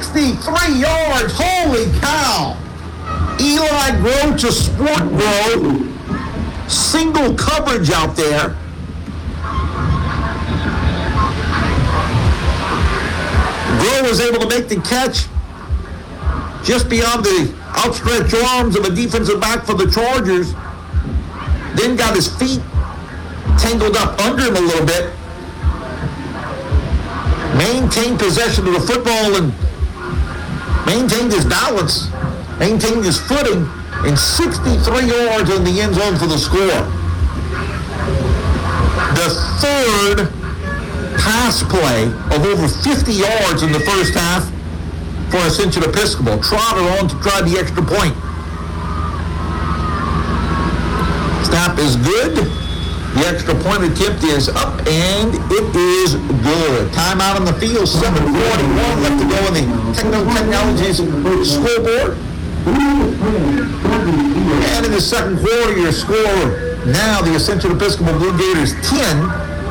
63 yards. Holy cow. Eli Groh to Sport Grow. Single coverage out there. Groh was able to make the catch just beyond the outstretched arms of a defensive back for the Chargers. Then got his feet tangled up under him a little bit. Maintained possession of the football and maintained his balance, maintained his footing, and 63 yards in the end zone for the score. The third pass play of over 50 yards in the first half for Ascension Episcopal. Trotter on to try the extra point. Snap is good. The extra point attempt is up, and it is good. Timeout on the field, 7:41 left to go in the Technologies scoreboard. And in the second quarter, your score now, the Ascension Episcopal Blue Gators 10,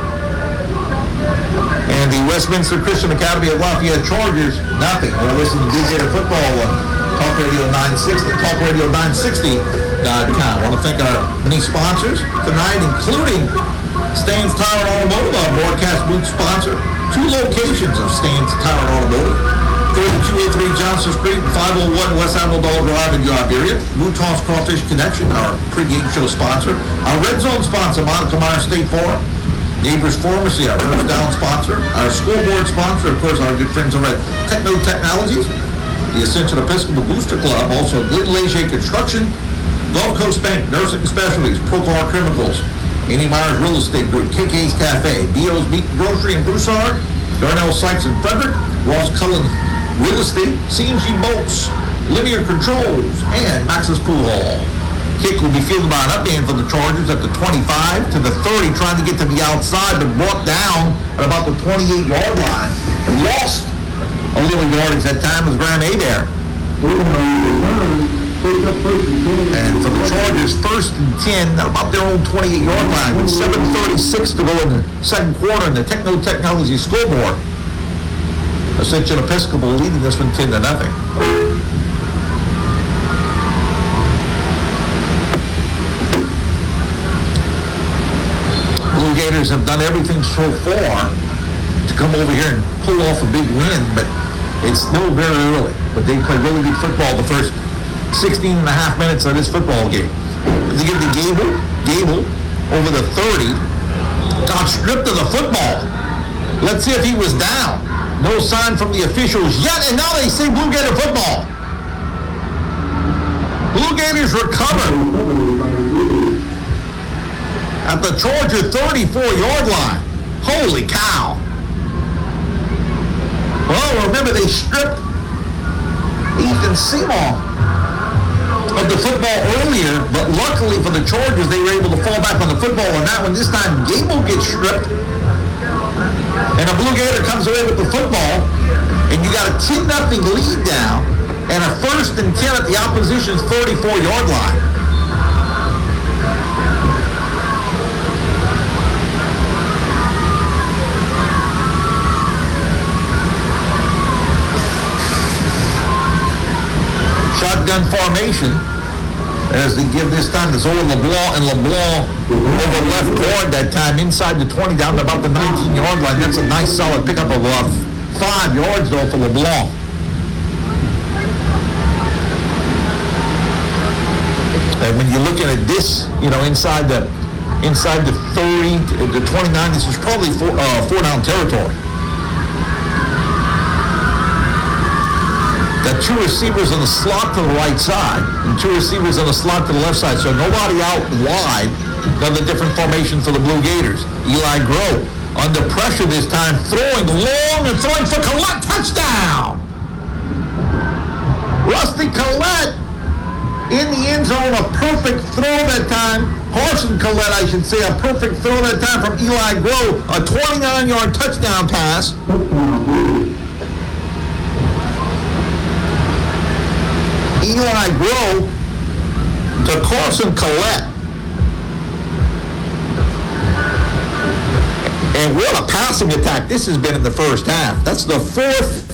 and the Westminster Christian Academy of Lafayette Chargers, nothing. We'll listen to Blue Gator football on Talk Radio 960, TalkRadio960.com. I want to thank our many sponsors tonight, including Stan's Tire and Automotive, our broadcast booth sponsor. 2 locations of Stan's Tire and Automotive. 3283 Johnson Street, 501 West Admiral Dollar Drive in your area. Luton's Crawfish Connection, our pregame show sponsor. Our Red Zone sponsor, Monica Meyer State Farm. Neighbors Pharmacy, our First Down sponsor. Our scoreboard sponsor, of course, our good friends over at Techno Technologies. The Ascension Episcopal Booster Club, also Glen Leger Construction, Gulf Coast Bank, Nursing Specialties, Procar Chemicals, Annie Myers Real Estate Group, KK's Cafe, B.O.'s Meat and Grocery in Broussard, Darnell Sykes in Frederick, Ross Cullen Real Estate, CMG Bolts, Linear Controls, and Max's Pool Hall. Kick will be fielded by an upend for the Chargers at the 25 to the 30, trying to get to the outside, but brought down at about the 28-yard line. Lost a little yardage that time was Graham Adair. And for the Chargers, 1st and 10, about their own 28-yard line, with 7:36 to go in the second quarter in the Techno Technology scoreboard. Ascension Episcopal leading this one 10-0. Blue Gators have done everything so far to come over here and pull off a big win, but it's still very early. But they play really good football the first 16 and a half minutes of this football game. They give the Gable over the 30, got stripped of the football. Let's see if he was down. No sign from the officials yet, and now they say Blue Gator football. Blue Gators recover at the Charger 34-yard line. Holy cow. Well, remember they stripped Ethan Seymour of the football earlier, but luckily for the Chargers, they were able to fall back on the football on that one. This time, Gable gets stripped, and a Blue Gator comes away with the football, and you got a 10-0 lead now, and a 1st and 10 at the opposition's 34-yard line. Shotgun formation as they give this time to Zoe LeBlanc, and LeBlanc over left guard that time inside the 20 down to about the 19-yard line. That's a nice solid pickup of 5 yards though for LeBlanc. And when you're looking at this, inside the 30 to 29, this is probably 4-down territory. Got 2 receivers on the slot to the right side and 2 receivers on the slot to the left side. So nobody out wide. Another different formation for the Blue Gators. Eli Groh under pressure this time, throwing long and throwing for Collette. Touchdown! Rusty Collette in the end zone. A perfect throw that time. Carson Collette, I should say. A perfect throw that time from Eli Groh. A 29-yard touchdown pass. Eli Groh to Carson Collette. And what a passing attack this has been in the first half. That's the 4th